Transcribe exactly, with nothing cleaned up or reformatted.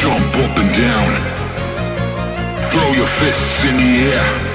Jump up and down. Throw your fists in the air.